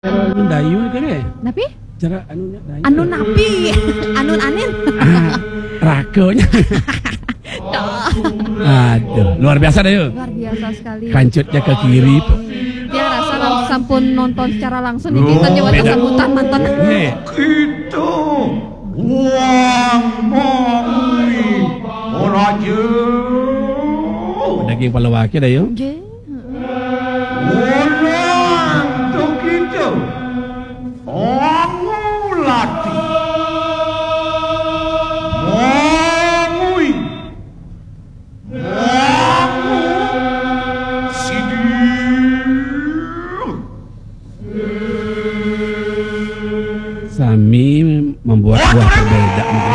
Cara dayu kan ya? Napi? Cara anunya dayu. Anu napi, anun anin. Rakonya. Aduh, luar biasa dayu. Luar biasa sekali. Kancutnya ke kiri. Dia rasa sampun nonton secara langsung nih kita nyoba sambutan mantan. Kita uang mangui oraja. Daging palawaki dayu. Nggih. Orang tu kita angulati mangui mangu sidir. Sami membuat buah berbeda mungkin.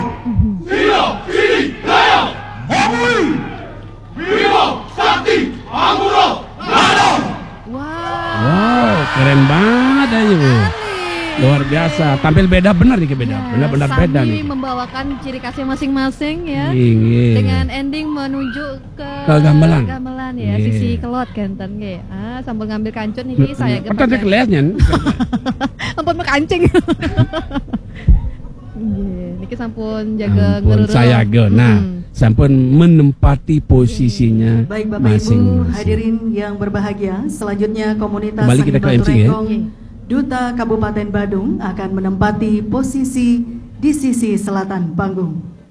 Wow, keren banget dayu. Luar biasa, tampil beda benar nih beda. Benar-benar beda nih. Membawakan ciri khasnya masing-masing ya. Ingin. Dengan ending menuju ke gamelan. Gamelan ya, sisi kelot kenten nggih. Sambil ngambil kancut niki saya gepak. Kan kelihatan. Ampun mekancing. Nggih, niki sampun jaga ngurus saya ge. Nah, sampun menempati posisinya. Baik Bapak Ibu hadirin yang berbahagia, selanjutnya komunitas Seni Batu Rengkong Duta Kabupaten Badung akan menempati posisi di sisi selatan panggung.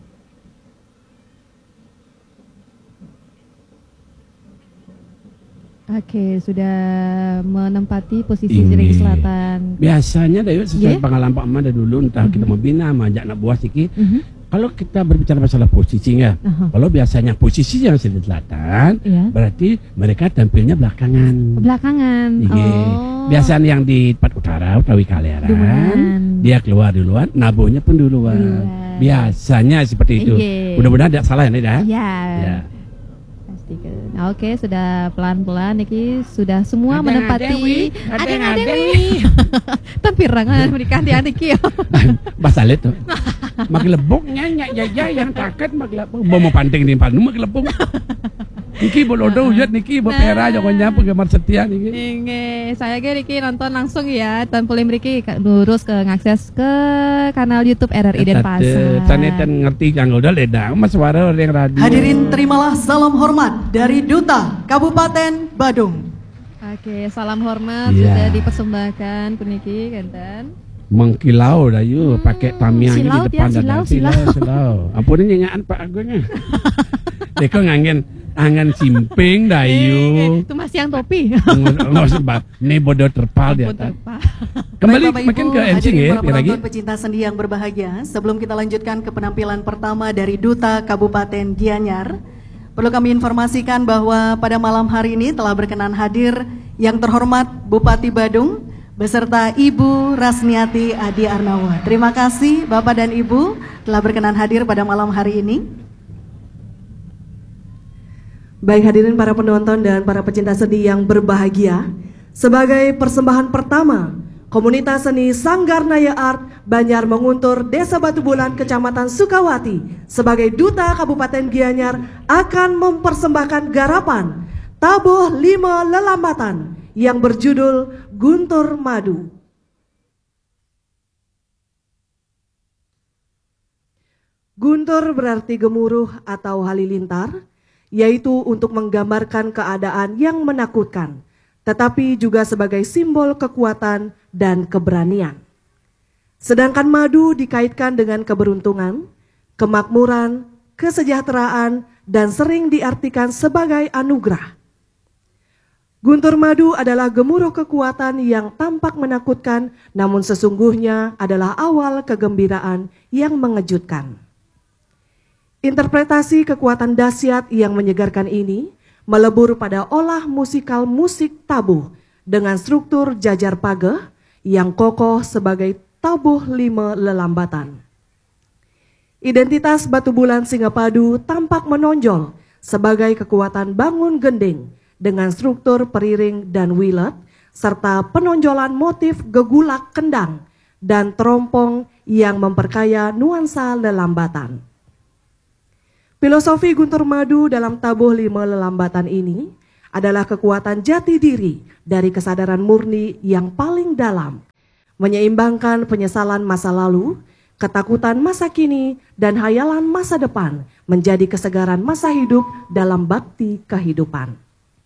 Oke, sudah menempati posisi di selatan. Biasanya dayu sesuai pengalaman Pak Mada dulu, entah kita mau bina, ajak anak buah siki. Kalau kita berbicara masalah posisinya, kalau biasanya posisi yang di selatan, berarti mereka tampilnya belakangan. Belakangan. Biasanya yang di tempat utara, Utawi Kaleran, dia keluar duluan, nabuhnya pun duluan. Biasanya seperti itu. Mudah-mudahan tidak salah ya, Nida. Ya. Oke, sudah pelan-pelan niki sudah semua menempati. Ada tempirangan menikah di niki. Basalit tuh. Makin leboknya nyak yang takat makin lebok. Mau panting di panu makin lebok. Niki bolodo ujat niki bopera jokonya penggemar setia niki. Nggih, saya ge niki nonton langsung ya tan polim mriki lurus ke ngakses ke kanal YouTube RRI Denpasar. Sanetan ngerti kang udah leda mas suara yang radio. Hadirin terimalah salam hormat dari Duta Kabupaten Badung. Oke, salam hormat sudah dipersembahkan puniki kenten. Mengkilau dayu pakai tamiangnya di depan dada. Silau. Ampunin nyanyian Pak Agungnya. Deko angan simping dayu. Itu masih yang topi. Nggak sebab. Ini bodoh terpal dia. Kembali makin ke MC ya. Para penonton pecinta seni yang berbahagia, sebelum kita lanjutkan ke penampilan pertama dari Duta Kabupaten Gianyar, perlu kami informasikan bahwa pada malam hari ini telah berkenan hadir yang terhormat Bupati Badung beserta Ibu Rasniati Adi Arnawa. Terima kasih Bapak dan Ibu telah berkenan hadir pada malam hari ini. Baik hadirin para penonton dan para pecinta seni yang berbahagia, sebagai persembahan pertama, komunitas seni Sanggar Naya Art Banjar Menguntur Desa Batu Bulan Kecamatan Sukawati sebagai Duta Kabupaten Gianyar akan mempersembahkan garapan Tabuh 5 Lelambatan yang berjudul Guntur Madu. Guntur berarti gemuruh atau halilintar, yaitu untuk menggambarkan keadaan yang menakutkan, tetapi juga sebagai simbol kekuatan dan keberanian. Sedangkan madu dikaitkan dengan keberuntungan, kemakmuran, kesejahteraan, dan sering diartikan sebagai anugerah. Guntur madu adalah gemuruh kekuatan yang tampak menakutkan, namun sesungguhnya adalah awal kegembiraan yang mengejutkan. Interpretasi kekuatan dahsyat yang menyegarkan ini melebur pada olah musikal musik tabuh dengan struktur jajar pageh yang kokoh sebagai tabuh 5 lelambatan. Identitas Batu Bulan Singapadu tampak menonjol sebagai kekuatan bangun gending dengan struktur periring dan wilet serta penonjolan motif gegulak kendang dan terompong yang memperkaya nuansa lelambatan. Filosofi Guntur Madu dalam tabuh 5 lelambatan ini adalah kekuatan jati diri dari kesadaran murni yang paling dalam, menyeimbangkan penyesalan masa lalu, ketakutan masa kini, dan hayalan masa depan menjadi kesegaran masa hidup dalam bakti kehidupan.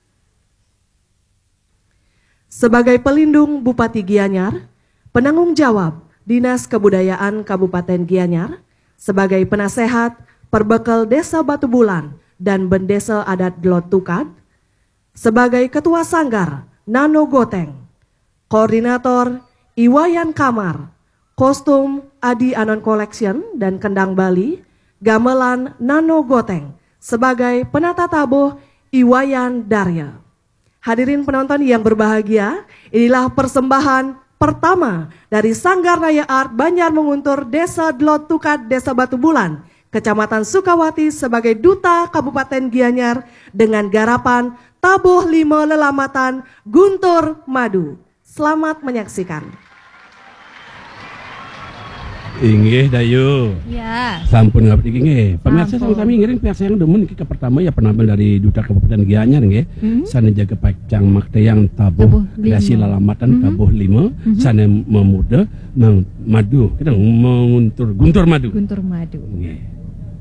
Sebagai pelindung Bupati Gianyar, penanggung jawab Dinas Kebudayaan Kabupaten Gianyar, sebagai penasehat Perbekal Desa Batu Bulan dan Bendesa Adat Dlot Tukad, sebagai Ketua Sanggar Nano Goteng, Koordinator Iwayan Kamar, Kostum Adi Anon Collection dan Kendang Bali, Gamelan Nano Goteng, sebagai penata tabuh Iwayan Darya. Hadirin penonton yang berbahagia, inilah persembahan pertama dari Sanggar Naya Art Banjar Menguntur Desa Dlot Tukad Desa Batu Bulan, Kecamatan Sukawati sebagai Duta Kabupaten Gianyar dengan garapan Tabuh Lima Lelamatan Guntur Madu. Selamat menyaksikan. Inggih Dayu. Ya. Sampun ngabdi nggih. Pemirsa sami-sami ngiring pihak sayang demen iki pertama ya penampilan dari Duta Kabupaten Gianyar nggih. Sana jaga pacang makteyang tabuh kreasi lalamatan tabuh 5, sana memuda madu. Kita guntur madu. Guntur madu. Nggih.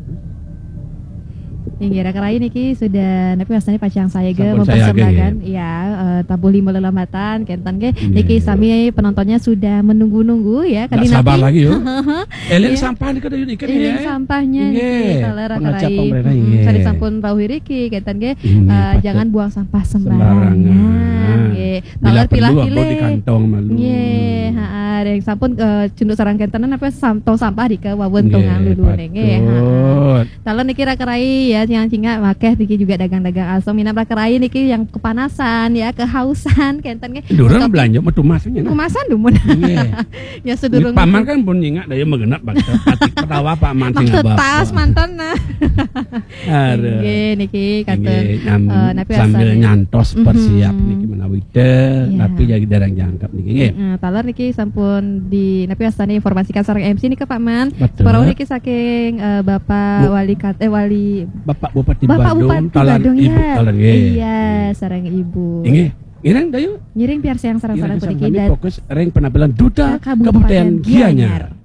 Yang kira-kira niki sudah tapi rasanya pacang saya ge Sampun mempersembahkan ya tabuh 5 lelamatan kentan ge niki sami penontonnya sudah menunggu-nunggu ya kali sabar lagi yo. Eleng sampah di kada ikan ya. Eleng sampahnya kalau pengajak karai pemerintah sari sampun rawi riki kentan ge jangan buang sampah sembarangan nggih. Kalau pilah-pilih di kantong malu. Nggih, heeh yang sampun cunduk sareng kentanan apa tong sampah di ke wawentongan lulu nggih. Kalau niki kira-kira ya yang cinga makeh niki juga dagang-dagang asom mina kerai niki yang kepanasan ya kehausan kenten ge durang belanja metu masnya kemasan dumun ya sedurung paman kan pun nyingak daya megenap bakta patik petawa Pak Man sing tas mantanna nggih niki katen napi sambil nyantos persiap niki menawi tapi jadi darang jangkap niki nggih talar niki sampun di napi asane informasikan sareng MC niki Pak Man para niki saking Bapak wali Bapak Bupati Badung, talan Ibu talan iya, sareng Ibu. Inggih, ngiring Dayu. Ngiring biar sayang sareng-sareng puniki dan fokus reng penampilan Duta Kabupaten Gianyar.